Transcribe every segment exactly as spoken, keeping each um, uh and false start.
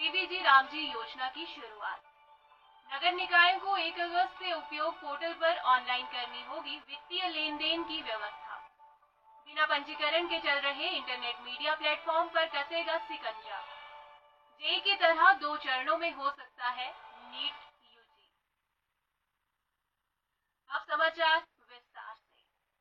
BBG Ramji योजना की शुरुआत। नगर निकायों को एक अगस्त से उपयोग पोर्टल पर ऑनलाइन करनी होगी वित्तीय लेन देन की व्यवस्था। बिना पंजीकरण के चल रहे इंटरनेट मीडिया प्लेटफॉर्म पर कसेगा सिकंजा। जेई की तरह दो चरणों में हो सकता है नीट यूजी। अब समाचार विस्तार से।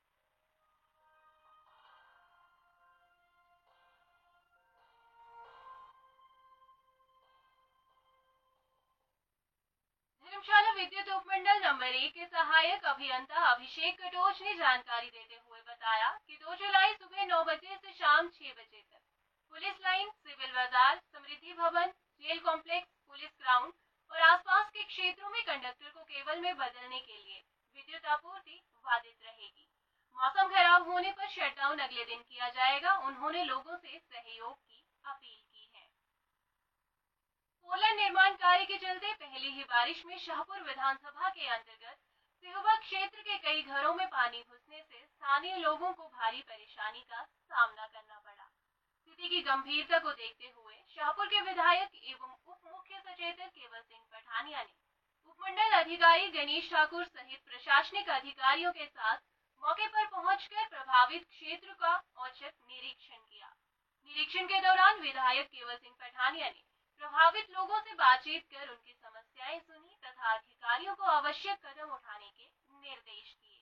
धर्मशाला विद्युत उपमंडल नंबर एक के सहायक अभियंता अभिषेक कटोच ने जानकारी देते हुए बताया कि दो जुलाई सुबह नौ बजे से शाम छह बजे तक पुलिस लाइन, सिविल बाजार, समृद्धि भवन, जेल कॉम्प्लेक्स, पुलिस ग्राउंड और आसपास के क्षेत्रों में कंडक्टर को केबल में बदलने के लिए विद्युत आपूर्ति बाधित रहेगी। मौसम खराब होने पर शटडाउन अगले दिन किया जाएगा। उन्होंने लोगों से सहयोग की अपील की है। फोरलेन निर्माण कार्य के चलते पहली ही बारिश में शाहपुर विधानसभा के अंतर्गत सिहुआ क्षेत्र के कई घरों में पानी घुसने से स्थानीय लोगों को भारी परेशानी का सामना करना पड़ा। स्थिति की गंभीरता को देखते हुए शाहपुर के विधायक एवं उप मुख्य सचेतक केवल सिंह पठानिया ने उपमंडल अधिकारी गणेश ठाकुर सहित प्रशासनिक अधिकारियों के साथ मौके पर पहुंचकर प्रभावित क्षेत्र का औचक निरीक्षण किया। निरीक्षण के दौरान विधायक केवल सिंह पठानिया ने प्रभावित लोगों से बातचीत कर उनकी समस्याएं सुनी तथा अधिकारियों को आवश्यक कदम उठाने के निर्देश दिए।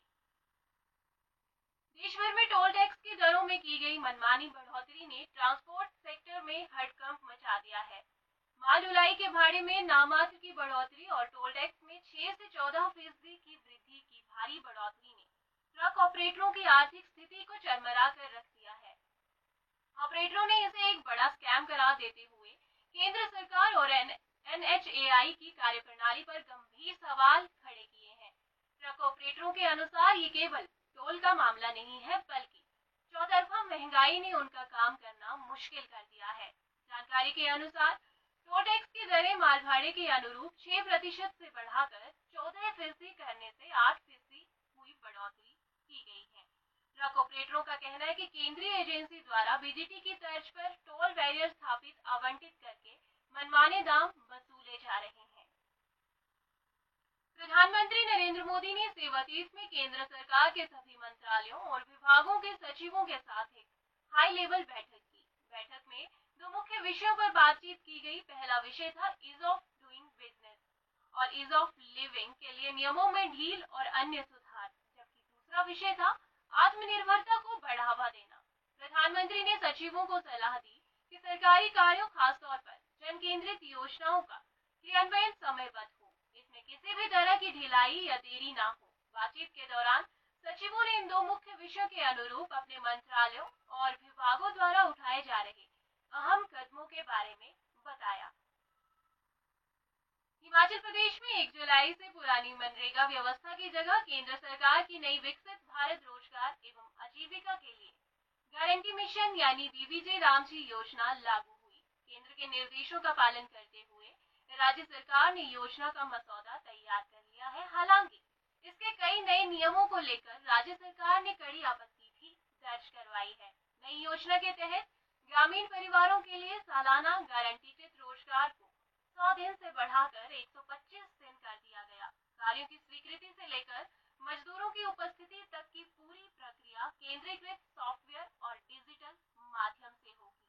देश भर में टोल टैक्स की दरों में की गई मनमानी बढ़ोतरी ने ट्रांसपोर्ट सेक्टर में हड़कंप मचा दिया है। माल ढुलाई के भाड़े में नामात्र की बढ़ोतरी और टोल टैक्स में छह से चौदह फीसदी की वृद्धि की भारी बढ़ोतरी ने ट्रक ऑपरेटरों की आर्थिक स्थिति को चरमरा कर रख दिया है। ऑपरेटरों ने इसे एक बड़ा स्कैम करार देते हुए केंद्र सरकार और एनएचएआई की कार्यप्रणाली पर गंभीर सवाल खड़े किए हैं। ट्रक ऑपरेटरों के अनुसार ये केवल टोल का मामला नहीं है, बल्कि चौतरफा महंगाई ने उनका काम करना मुश्किल कर दिया है। जानकारी के अनुसार टोल टैक्स की दरें माल भाड़े के अनुरूप छह प्रतिशत से बढ़ाकर चौदह फीसदी करने से आठ फीसदी हुई बढ़ोतरी की गई है। ट्रक ऑपरेटरों का कहना है कि केंद्रीय एजेंसी द्वारा बीजीटी की तर्ज पर टोल बैरियर स्थापित आवंटित करके मनमाने दाम वसूले जा रहे हैं। प्रधानमंत्री नरेंद्र मोदी ने सेवा तीर्थ में केंद्र सरकार के सभी मंत्रालयों और विभागों के सचिवों के साथ एक हाई लेवल बैठक की। बैठक में दो मुख्य विषयों पर बातचीत की गई। पहला विषय था ईज ऑफ डूइंग बिजनेस और ईज ऑफ लिविंग के लिए नियमों में ढील और अन्य सुधार, जबकि दूसरा विषय था आत्मनिर्भरता को बढ़ावा देना। प्रधानमंत्री ने सचिवों को सलाह दी कि सरकारी कार्यों, खासतौर पर जन केंद्रित योजनाओं का क्रियान्वयन समयबद्ध हो, इसमें किसी भी तरह की ढिलाई या देरी ना हो। बातचीत के दौरान सचिवों ने इन दो मुख्य विषयों के अनुरूप अपने मंत्रालयों और विभागों द्वारा उठाए जा रहे अहम कदमों के बारे में बताया। हिमाचल प्रदेश में एक जुलाई से पुरानी मनरेगा व्यवस्था की जगह केंद्र सरकार की नई विकसित भारत रोजगार एवं आजीविका के लिए गारंटी मिशन यानी बीबीजी रामजी योजना लागू हुई। केंद्र के निर्देशों का पालन करते हुए राज्य सरकार ने योजना का मसौदा तैयार कर लिया है। हालांकि इसके कई नए नियमों को लेकर राज्य सरकार ने कड़ी आपत्ति भी दर्ज करवाई है। नई योजना के तहत ग्रामीण परिवारों के लिए सालाना गारंटीकृत रोजगार को सौ दिन से बढ़ाकर एक सौ पच्चीस दिन कर दिया गया। कार्यों की स्वीकृति से लेकर मजदूरों की उपस्थिति तक की पूरी प्रक्रिया केंद्रीकृत सॉफ्टवेयर और डिजिटल माध्यम से होगी।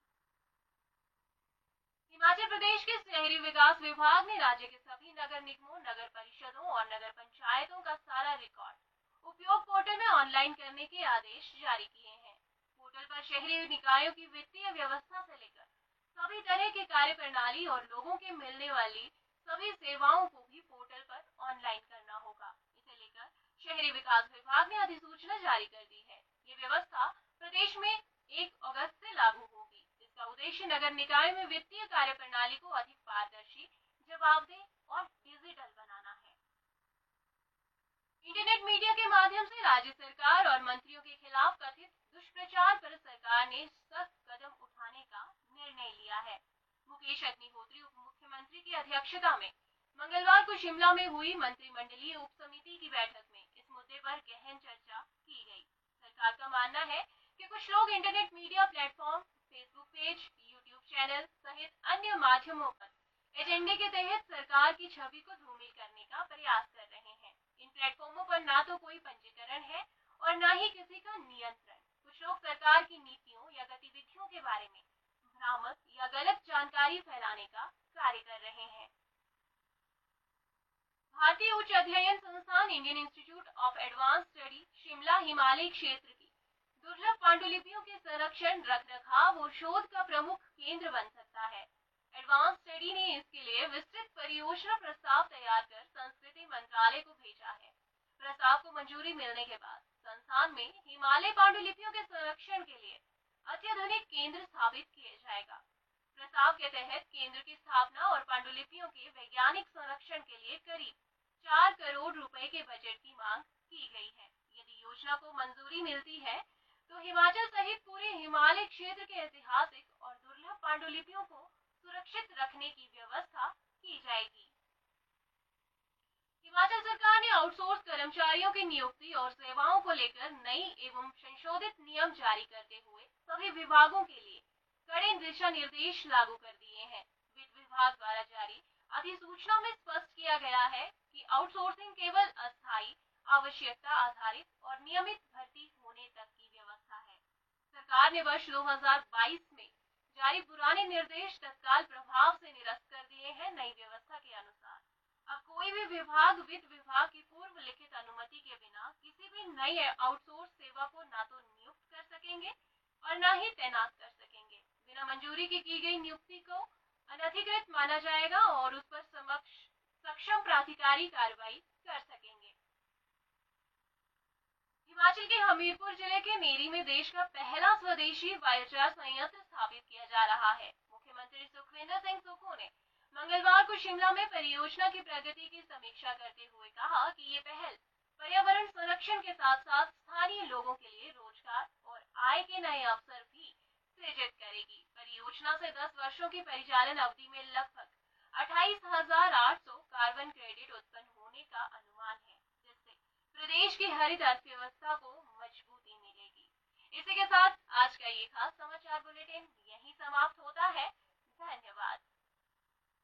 हिमाचल प्रदेश के शहरी विकास विभाग ने राज्य के सभी नगर निगमों, नगर परिषदों और नगर पंचायतों का सारा रिकॉर्ड उपयोग पोर्टल में ऑनलाइन करने के आदेश जारी किए हैं। पोर्टल पर शहरी निकायों की वित्तीय व्यवस्था से लेकर सभी तरह की कार्यप्रणाली और लोगों के मिलने वाली सभी सेवाओं को भी पोर्टल पर ऑनलाइन करना होगा। इसे लेकर शहरी विकास विभाग ने अधिसूचना जारी कर दी है। ये व्यवस्था प्रदेश में एक अगस्त से लागू होगी। इसका उद्देश्य नगर निकाय में वित्तीय कार्यप्रणाली को अधिक पारदर्शी, जवाबदेह और डिजिटल बनाना है। इंटरनेट मीडिया के माध्यम से राज्य सरकार और मंत्रियों के खिलाफ कथित दुष्प्रचार पर सरकार ने सख्त कदम उठाने का निर्णय लिया है। मुकेश अग्निहोत्री उप मुख्यमंत्री की अध्यक्षता में मंगलवार को शिमला में हुई मंत्रिमंडलीय उप समिति की बैठक में इस मुद्दे पर गहन चर्चा की गई। सरकार का मानना है कि कुछ लोग internet media platform, Facebook page, YouTube channel सहित अन्य माध्यमों पर एजेंडे के तहत सरकार की छवि को धूमिल करने का प्रयास कर रहे हैं। इन प्लेटफॉर्मों पर ना तो कोई पंजीकरण है और ना ही किसी का नियंत्रण। कुछ लोग सरकार की नीतियों या गतिविधियों के बारे में भ्रामक या गलत जानकारी फैलाने का कार्य कर रहे हैं। भारतीय उच्च अध्ययन संस्थान Indian institute of advance study Shimla Himalaya क्षेत्र की दुर्लभ पांडुलिपियों के संरक्षण, रख रखाव और शोध का प्रमुख केंद्र बन सकता है। एडवांस स्टडी ने इसके लिए विस्तृत परियोजना प्रस्ताव तैयार कर संस्कृति मंत्रालय को भेजा है। प्रस्ताव को मंजूरी मिलने के बाद संस्थान में हिमालय पांडुलिपियों के संरक्षण के लिए अत्याधुनिक केंद्र स्थापित किया जाएगा। प्रस्ताव के तहत केंद्र की स्थापना और पांडुलिपियों के वैज्ञानिक संरक्षण के लिए करीब चार करोड़ रुपए के बजट की मांग की गई है। यदि योजना को मंजूरी मिलती है तो हिमाचल सहित पूरे हिमालय क्षेत्र के ऐतिहासिक और दुर्लभ पांडुलिपियों को सुरक्षित रखने की व्यवस्था की जाएगी। हिमाचल सरकार ने आउटसोर्स कर्मचारियों की नियुक्ति और सेवाओं को लेकर नई एवं संशोधित नियम जारी करते हुए सभी विभागों के लिए कड़े दिशा निर्देश लागू कर दिए हैं। वित्त विभाग द्वारा जारी अधिसूचना में स्पष्ट किया गया है कि आउटसोर्सिंग केवल अस्थायी, आवश्यकता आधारित और नियमित भर्ती होने तक की व्यवस्था है। सरकार ने वर्ष दो हज़ार बाईस में जारी पुराने निर्देश तत्काल प्रभाव से निरस्त कर दिए हैं। नई व्यवस्था के अनुसार अब कोई भी विभाग वित्त विभाग की पूर्व लिखित अनुमति के बिना किसी भी नई आउटसोर्स सेवा को ना तो नियुक्त कर सकेंगे और ना ही तैनात कर सकेंगे। बिना मंजूरी की की गई नियुक्ति को अनधिकृत माना जाएगा और उस पर समक्ष सक्षम प्राधिकारी कार्रवाई कर सकेंगे। हिमाचल के हमीरपुर जिले के नेरी में देश का पहला स्वदेशी बायोचार संयंत्र स्थापित किया जा रहा है। मुख्यमंत्री सुखविंदर सिंह सुक्खू ने मंगलवार को शिमला में परियोजना की प्रगति की समीक्षा करते हुए कहा कि ये पहल पर्यावरण संरक्षण के साथ साथ स्थानीय लोगों के लिए रोजगार और आय के नए अवसर भी सृजित करेगी। परियोजना से दस वर्षों की परिचालन अवधि में लगभग अट्ठाईस हजार आठ सौ कार्बन क्रेडिट उत्पन्न होने का अनुमान है, जिससे प्रदेश की हरित अर्थव्यवस्था को मजबूती मिलेगी। इसी के साथ आज का ये खास समाचार बुलेटिन यहीं समाप्त हो